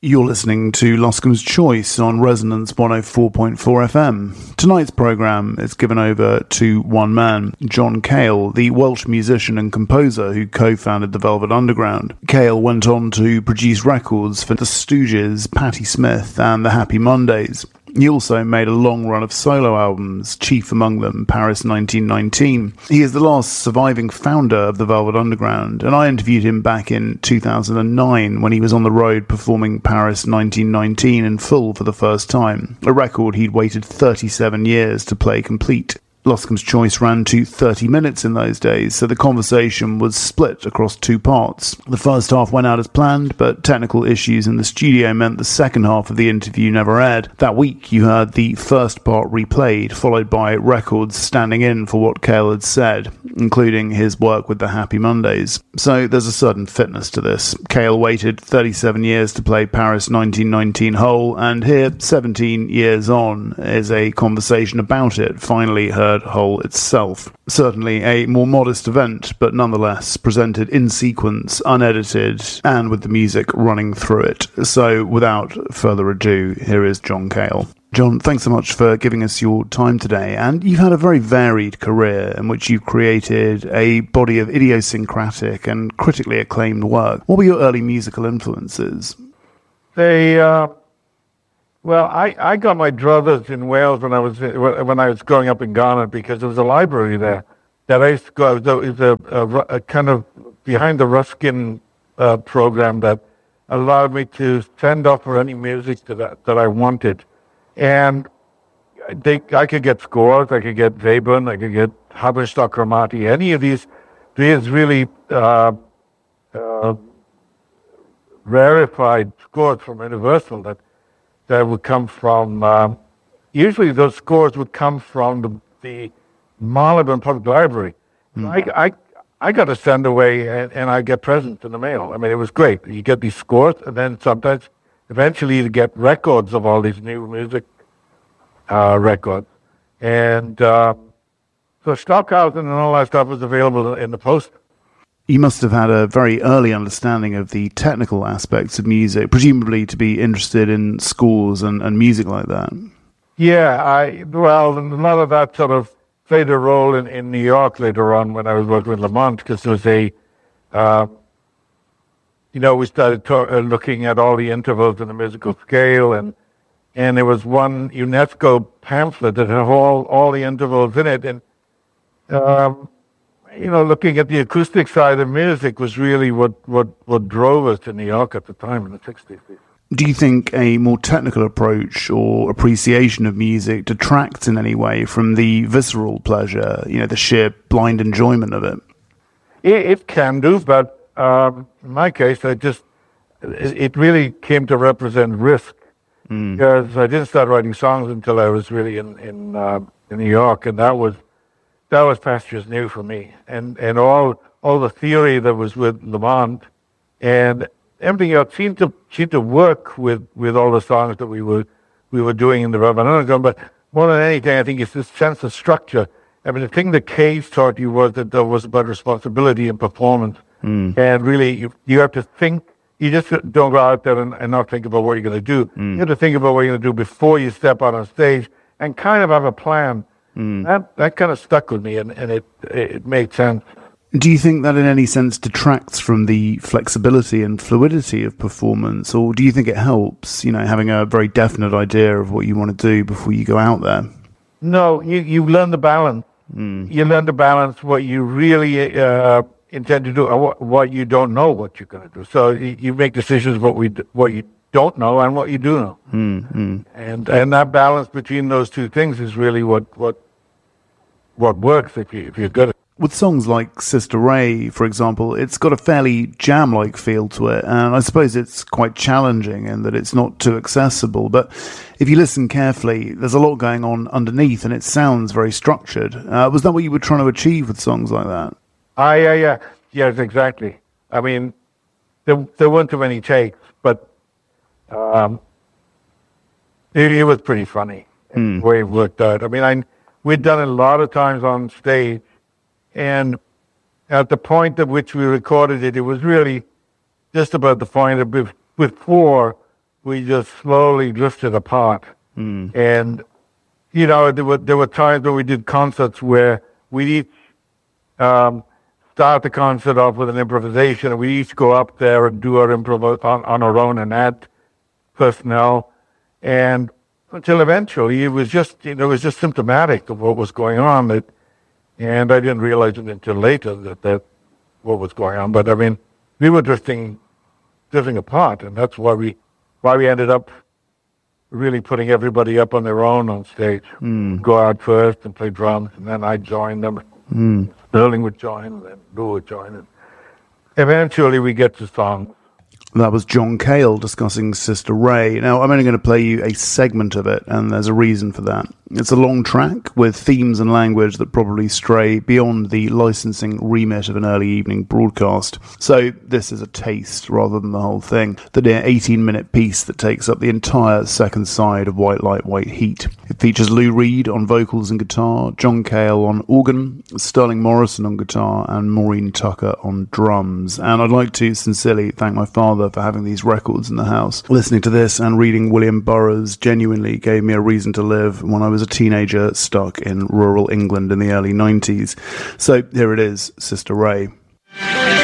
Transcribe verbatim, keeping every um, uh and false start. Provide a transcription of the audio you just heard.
You're listening to Loscombe's Choice on Resonance one oh four point four F M. Tonight's programme is given over to one man, John Cale, the Welsh musician and composer who co-founded the Velvet Underground. Cale went on to produce records for the Stooges, Patti Smith and the Happy Mondays. He also made a long run of solo albums, chief among them Paris nineteen nineteen. He is the last surviving founder of the Velvet Underground, and I interviewed him back in two thousand nine when he was on the road performing Paris nineteen nineteen in full for the first time, a record he'd waited thirty-seven years to play complete. Loscombe's Choice ran to thirty minutes in those days, so the conversation was split across two parts. The first half went out as planned, but technical issues in the studio meant the second half of the interview never aired. That week, you heard the first part replayed, followed by records standing in for what Cale had said, including his work with the Happy Mondays. So there's a certain fitness to this. Cale waited thirty-seven years to play Paris nineteen nineteen whole, and here, seventeen years on, is a conversation about it, finally heard whole itself. Certainly a more modest event, but nonetheless presented in sequence, unedited, and with the music running through it. So without further ado, here is John Cale. John, thanks so much for giving us your time today. And you've had a very varied career in which you've created a body of idiosyncratic and critically acclaimed work. What were your early musical influences? They, uh, well, I, I got my druthers in Wales when I was when I was growing up in Ghana because there was a library there that I used to go. It was a, a, a kind of behind the Ruskin uh, program that allowed me to send off for any music to that that I wanted. And they, I could get scores, I could get Webern, I could get Haberstock Chromaty, any of these, these really uh, uh, rarefied scores from Universal that, that would come from, uh, usually those scores would come from the, the Marylebone Public Library. Mm. So I, I, I got to send away and, and I get presents in the mail. I mean, it was great. You get these scores and then sometimes eventually you get records of all these new music uh, records. And uh, so Stockhausen and all that stuff was available in the post. You must have had a very early understanding of the technical aspects of music, presumably to be interested in scores and, and music like that. Yeah, I well, a lot of that sort of played a role in, in New York later on when I was working with Lamont, because there was a... Uh, You know, we started to- uh, looking at all the intervals in the musical scale, and and there was one UNESCO pamphlet that had all, all the intervals in it. And, um, you know, looking at the acoustic side of music was really what, what, what drove us to New York at the time in the sixties. Do you think a more technical approach or appreciation of music detracts in any way from the visceral pleasure, you know, the sheer blind enjoyment of it? It, it can do, but... Um, in my case, I just, it really came to represent risk, mm. because I didn't start writing songs until I was really in, in, uh, in New York, and that was, that was pastures new for me. And, and all, all the theory that was with Lamont and everything else seemed to, seemed to work with, with all the songs that we were, we were doing in the Velvet Underground. But more than anything, I think it's this sense of structure. I mean, the thing that Cage taught you was that there was about responsibility and performance. Mm. And really, you, you have to think, you just don't go out there and, and not think about what you're going to do. Mm. You have to think about what you're going to do before you step out on stage and kind of have a plan. Mm. That that kind of stuck with me, and, and it, it made sense. Do you think that in any sense detracts from the flexibility and fluidity of performance, or do you think it helps, you know, having a very definite idea of what you want to do before you go out there? No, you, you learn the balance. Mm. You learn to balance what you really... Uh, intend to do, or what you don't know what you're going to do. So you make decisions what we what you don't know and what you do know, mm-hmm. and and that balance between those two things is really what what what works if you if you're good at it. With songs like Sister Ray, for example, it's got a fairly jam-like feel to it, and I suppose it's quite challenging in that it's not too accessible. But if you listen carefully, there's a lot going on underneath, and it sounds very structured. Uh, was that what you were trying to achieve with songs like that? Ah, yeah, yeah, yes, exactly. I mean, there there weren't too many takes, but um, it, it was pretty funny mm. the way it worked out. I mean, I we'd done it a lot of times on stage, and at the point at which we recorded it, it was really just about the point of before we just slowly drifted apart. Mm. And, you know, there were there were times when we did concerts where we'd each um, start the concert off with an improvisation, and we each go up there and do our improv on, on our own and add personnel. And until eventually, it was just, you know, it was just symptomatic of what was going on. That, and I didn't realize it until later that that what was going on. But I mean, we were drifting, drifting apart, and that's why we, why we ended up really putting everybody up on their own on stage. Mm. Go out first and play drums, and then I'd join them. Mm. Sterling would join, and then Lou would join, and eventually we get to songs. That was John Cale discussing Sister Ray. Now, I'm only going to play you a segment of it, and there's a reason for that. It's a long track with themes and language that probably stray beyond the licensing remit of an early evening broadcast. So this is a taste rather than the whole thing. The near eighteen-minute piece that takes up the entire second side of White Light, White Heat. It features Lou Reed on vocals and guitar, John Cale on organ, Sterling Morrison on guitar, and Maureen Tucker on drums. And I'd like to sincerely thank my father for having these records in the house. Listening to this and reading William Burroughs genuinely gave me a reason to live when I was a teenager stuck in rural England in the early nineties. So here it is, Sister Ray.